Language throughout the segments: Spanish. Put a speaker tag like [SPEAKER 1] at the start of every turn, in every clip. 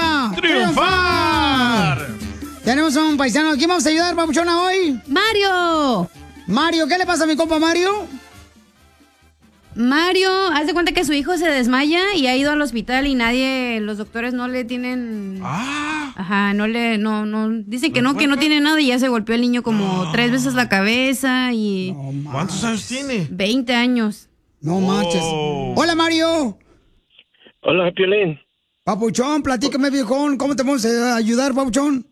[SPEAKER 1] a
[SPEAKER 2] ¡triunfar!
[SPEAKER 1] Tenemos a un paisano. ¿Quién vamos a ayudar, papuchona, hoy?
[SPEAKER 3] ¡Mario!
[SPEAKER 1] Mario, ¿qué le pasa a mi compa Mario?
[SPEAKER 3] Mario, haz de cuenta que su hijo se desmaya y ha ido al hospital y los doctores no le tienen... Ajá, dicen que no tiene nada y ya se golpeó el niño como 3 veces la cabeza y...
[SPEAKER 2] ¿Cuántos años tiene?
[SPEAKER 3] 20 años.
[SPEAKER 1] No manches. Hola, Mario.
[SPEAKER 4] Hola, Piolín.
[SPEAKER 1] Papuchón, platícame, viejón. ¿Cómo te vamos a ayudar, papuchón?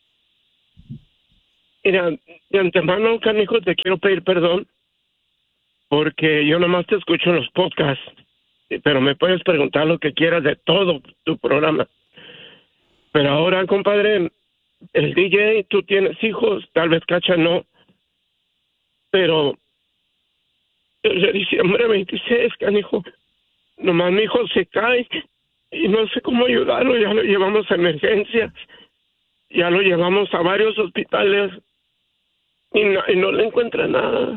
[SPEAKER 4] Mira, de antemano, canijo, te quiero pedir perdón porque yo nomás te escucho en los podcasts, pero me puedes preguntar lo que quieras de todo tu programa. Pero ahora, compadre, el DJ, tú tienes hijos, tal vez Cacha no, pero desde diciembre 26, canijo, nomás mi hijo se cae y no sé cómo ayudarlo, ya lo llevamos a emergencias, ya lo llevamos a varios hospitales y no le encuentra nada.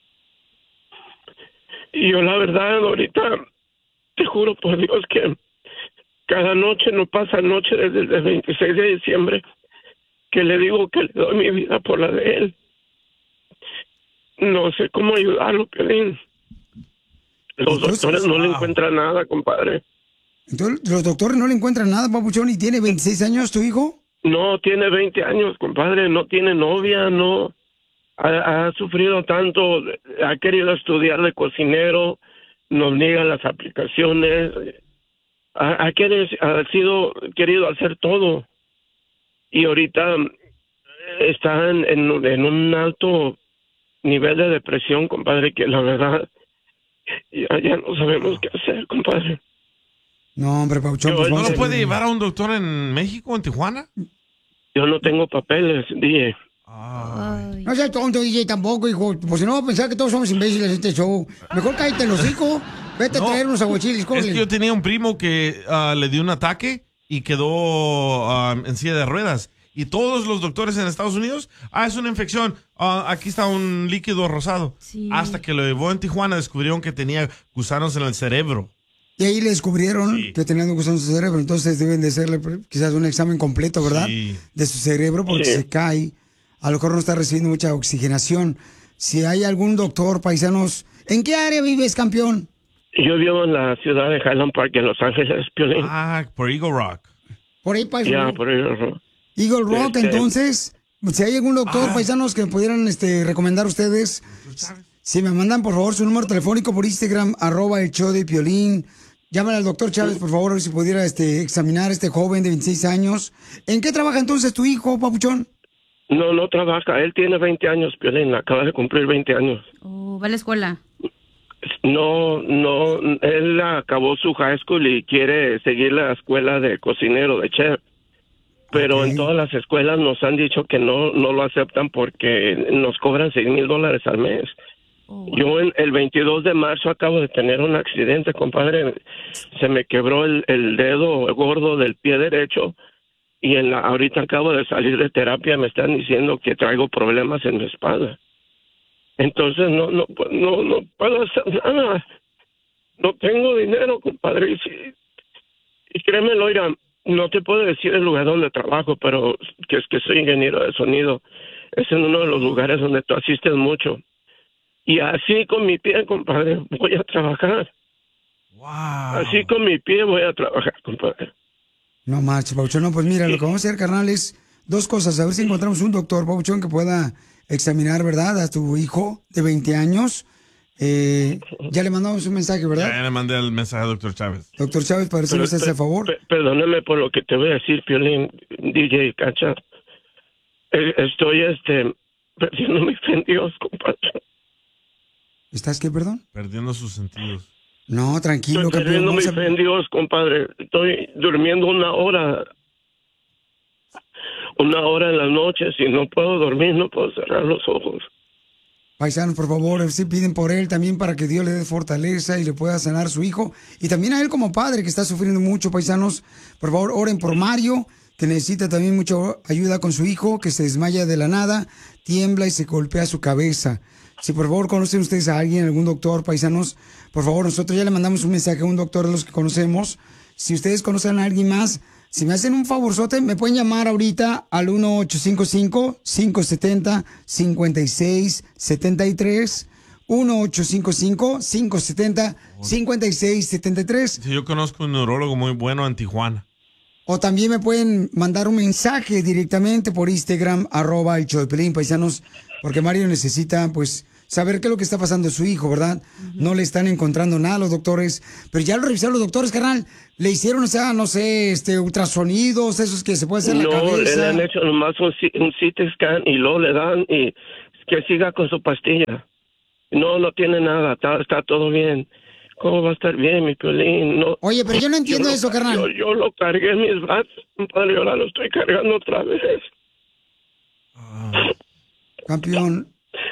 [SPEAKER 4] Y yo la verdad ahorita te juro por Dios que cada noche, no pasa noche desde el 26 de diciembre que le digo que le doy mi vida por la de él. No sé cómo ayudarlo, Pelín. Los doctores no le encuentran nada, compadre.
[SPEAKER 1] Entonces, ¿los doctores no le encuentran nada, papuchón? ¿Y tiene 26 años tu hijo?
[SPEAKER 4] No, tiene 20 años, compadre. No tiene novia, no. Ha sufrido tanto, ha querido estudiar de cocinero, nos niega las aplicaciones, ha querido hacer todo. Y ahorita está en un alto nivel de depresión, compadre, que la verdad ya no sabemos qué hacer, compadre.
[SPEAKER 1] No, hombre, papuchón.
[SPEAKER 2] ¿No lo puede llevar a un doctor en México, en Tijuana?
[SPEAKER 4] Yo no tengo papeles, DJ.
[SPEAKER 1] No seas tonto, DJ, tampoco, hijo. Pues si no, va a pensar que todos somos imbéciles en este show. Mejor cállate en los hocico. Vete a traer unos aguachiles.
[SPEAKER 2] Es que yo tenía un primo que le dio un ataque y quedó en silla de ruedas. Y todos los doctores en Estados Unidos, es una infección. Aquí está un líquido rosado.
[SPEAKER 3] Sí.
[SPEAKER 2] Hasta que lo llevó en Tijuana, descubrieron que tenía gusanos en el cerebro.
[SPEAKER 1] Y ahí le descubrieron que tenían gusanos en su cerebro. Entonces deben de hacerle quizás un examen completo, ¿verdad?
[SPEAKER 2] Sí.
[SPEAKER 1] De su cerebro, porque se cae. A lo mejor no está recibiendo mucha oxigenación. Si hay algún doctor, paisanos, ¿en qué área vives, campeón?
[SPEAKER 4] Yo vivo en la ciudad de Highland Park, en Los Ángeles, Piolín.
[SPEAKER 2] Por Eagle Rock.
[SPEAKER 1] Por ahí, paisano.
[SPEAKER 4] Ya, por Eagle Rock.
[SPEAKER 1] Eagle Rock, entonces, si hay algún doctor, paisanos, que pudieran recomendar a ustedes, si me mandan, por favor, su número telefónico por Instagram, @el-show-de-Piolín. Llámale al doctor Chávez, por favor, a ver si pudiera examinar a este joven de 26 años. ¿En qué trabaja entonces tu hijo, papuchón?
[SPEAKER 4] No trabaja. Él tiene 20 años, Piolín. Acaba de cumplir 20 años.
[SPEAKER 3] ¿Va a la escuela?
[SPEAKER 4] No. Él acabó su high school y quiere seguir la escuela de cocinero, de chef. Pero en todas las escuelas nos han dicho que no lo aceptan porque nos cobran $6,000 al mes. Yo el 22 de marzo acabo de tener un accidente, compadre. Se me quebró el dedo gordo del pie derecho y ahorita acabo de salir de terapia. Me están diciendo que traigo problemas en mi espalda. Entonces no puedo hacer nada. No tengo dinero, compadre. Y créemelo, mira, no te puedo decir el lugar donde trabajo, pero que es que soy ingeniero de sonido. Es en uno de los lugares donde tú asistes mucho. Y así con mi pie, compadre, voy a trabajar.
[SPEAKER 2] Wow.
[SPEAKER 4] Así con mi pie voy a trabajar, compadre.
[SPEAKER 1] No marches, Pauchón. No, pues mira, lo que vamos a hacer, carnal, es dos cosas. A ver si encontramos un doctor, Pauchón, que pueda examinar, ¿verdad?, a tu hijo de 20 años. Ya le mandamos un mensaje, ¿verdad?
[SPEAKER 2] Ya le mandé el mensaje al doctor Chávez.
[SPEAKER 1] Doctor Chávez, para ver si nos hace favor.
[SPEAKER 4] Perdóneme por lo que te voy a decir, Piolín, DJ Cacha. Estoy, perdiendo mi fe en Dios, compadre.
[SPEAKER 1] ¿Estás qué, perdón?
[SPEAKER 2] Perdiendo sus sentidos.
[SPEAKER 1] No, tranquilo,
[SPEAKER 4] Estoy perdiendo mi fe en Dios, compadre. Estoy durmiendo una hora en las noches y no puedo dormir, no puedo cerrar los ojos.
[SPEAKER 1] Paisanos, por favor, sí piden por él también para que Dios le dé fortaleza y le pueda sanar a su hijo. Y también a él como padre que está sufriendo mucho, paisanos. Por favor, oren por Mario, que necesita también mucha ayuda con su hijo, que se desmaya de la nada, tiembla y se golpea su cabeza. Si por favor conocen ustedes a alguien, algún doctor, paisanos, por favor, nosotros ya le mandamos un mensaje a un doctor de los que conocemos. Si ustedes conocen a alguien más, si me hacen un favorzote, me pueden llamar ahorita al 1-855-570-5673. 1-855-570-5673.
[SPEAKER 2] Sí, yo conozco un neurólogo muy bueno en Tijuana.
[SPEAKER 1] O también me pueden mandar un mensaje directamente por Instagram, @el show de Piolín, paisanos, porque Mario necesita, pues, saber qué es lo que está pasando a su hijo, ¿verdad? No le están encontrando nada a los doctores, pero ya lo revisaron los doctores, carnal. Le hicieron, o sea, no sé, ultrasonidos, esos que se puede hacer en la cabeza.
[SPEAKER 4] No, le han hecho nomás un CT scan y luego le dan y que siga con su pastilla. No tiene nada, está todo bien. ¿Cómo va a estar bien, mi Piolín? No,
[SPEAKER 1] oye, pero yo no entiendo eso, carnal.
[SPEAKER 4] Yo lo cargué en mis brazos, padre, y ahora lo estoy cargando otra vez.
[SPEAKER 1] Campeón,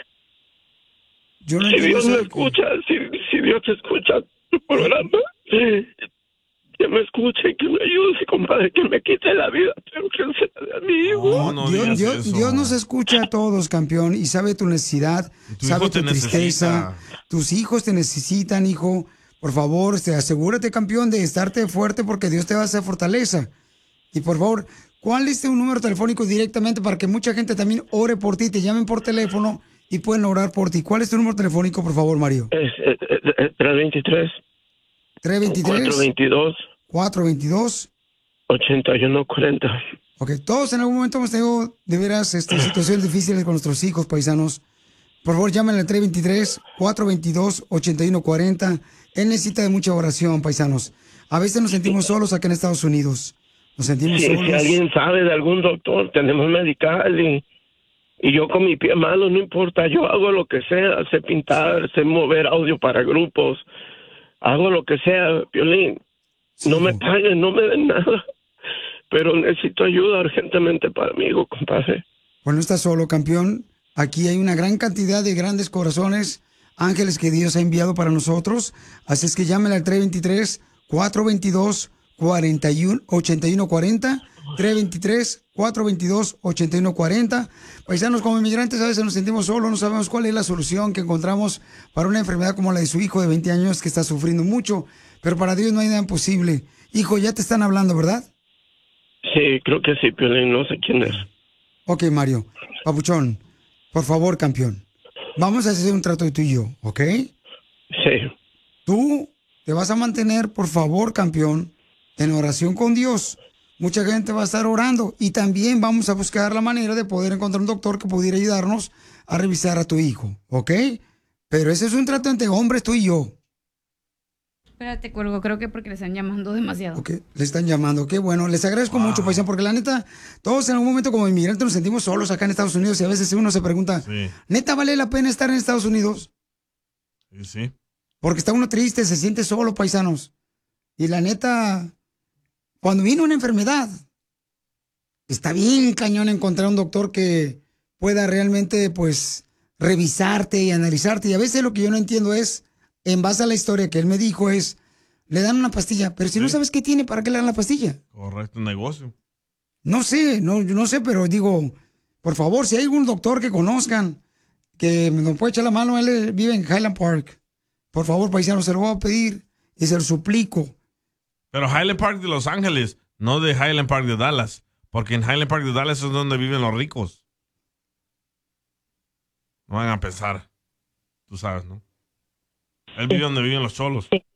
[SPEAKER 1] yo no
[SPEAKER 4] Si
[SPEAKER 1] entiendo
[SPEAKER 4] Dios me
[SPEAKER 1] eso.
[SPEAKER 4] escucha, si Dios escucha tu programa, que me escuche y que me ayude, compadre, que me quite la vida, pero que se la dé a mi hijo.
[SPEAKER 2] No digas eso.
[SPEAKER 1] Dios nos escucha a todos, campeón, y sabe tu necesidad,
[SPEAKER 2] Tu
[SPEAKER 1] sabe
[SPEAKER 2] hijo
[SPEAKER 1] tu
[SPEAKER 2] te
[SPEAKER 1] tristeza.
[SPEAKER 2] necesita.
[SPEAKER 1] Tus hijos te necesitan, hijo. Por favor, asegúrate, campeón, de estarte fuerte porque Dios te va a hacer fortaleza. Y por favor, ¿cuál es tu número telefónico directamente para que mucha gente también ore por ti, te llamen por teléfono y pueden orar por ti? ¿Cuál es tu número telefónico, por favor, Mario?
[SPEAKER 4] Es 323.
[SPEAKER 1] 323. 422.
[SPEAKER 4] 8140.
[SPEAKER 1] Ok, todos en algún momento hemos tenido de veras situaciones difíciles con nuestros hijos, paisanos. Por favor, llámenle al 323-422-8140. Él necesita de mucha oración, paisanos. A veces nos sentimos solos acá en Estados Unidos. Nos sentimos solos.
[SPEAKER 4] Si alguien sabe de algún doctor, tenemos medical y yo con mi pie malo, no importa, yo hago lo que sea, sé pintar, sé mover audio para grupos, hago lo que sea, Piolín.
[SPEAKER 1] Sí,
[SPEAKER 4] no me paguen, no me den nada, pero necesito ayuda urgentemente para mi hijo, compadre.
[SPEAKER 1] Pues no estás solo, campeón. Aquí hay una gran cantidad de grandes corazones, ángeles que Dios ha enviado para nosotros. Así es que llámenle al 323-422-8140. 323-422-8140. Paisanos, como inmigrantes a veces nos sentimos solos, no sabemos cuál es la solución que encontramos para una enfermedad como la de su hijo de 20 años que está sufriendo mucho, pero para Dios no hay nada imposible. Hijo, ya te están hablando, ¿verdad?
[SPEAKER 4] Sí, creo que sí, Piolín, no sé quién es.
[SPEAKER 1] Ok, Mario. Papuchón, por favor, campeón. Vamos a hacer un trato de tú y yo, ¿ok?
[SPEAKER 4] Sí.
[SPEAKER 1] Tú te vas a mantener, por favor, campeón, en oración con Dios. Mucha gente va a estar orando y también vamos a buscar la manera de poder encontrar un doctor que pudiera ayudarnos a revisar a tu hijo, ¿ok? Pero ese es un trato entre hombres, tú y yo.
[SPEAKER 3] Espérate, cuelgo, creo que porque le están llamando demasiado.
[SPEAKER 1] Ok, le están llamando, qué bueno. Les agradezco mucho, paisano, porque la neta, todos en algún momento como inmigrantes nos sentimos solos acá en Estados Unidos y a veces uno se pregunta,
[SPEAKER 2] Sí.
[SPEAKER 1] ¿neta vale la pena estar en Estados Unidos?
[SPEAKER 2] Sí.
[SPEAKER 1] Porque está uno triste, se siente solo, paisanos. Y la neta, cuando viene una enfermedad, está bien cañón encontrar un doctor que pueda realmente, pues, revisarte y analizarte. Y a veces lo que yo no entiendo es, en base a la historia que él me dijo, es, le dan una pastilla, pero si no sabes qué tiene, ¿para qué le dan la pastilla?
[SPEAKER 2] Correcto, negocio.
[SPEAKER 1] No sé, no sé, pero digo, por favor, si hay algún doctor que conozcan, que nos puede echar la mano, él vive en Highland Park. Por favor, paisanos, se lo voy a pedir y se lo suplico.
[SPEAKER 2] Pero Highland Park de Los Ángeles, no de Highland Park de Dallas. Porque en Highland Park de Dallas es donde viven los ricos. No van a pensar. Tú sabes, ¿no? Él vive donde viven los cholos.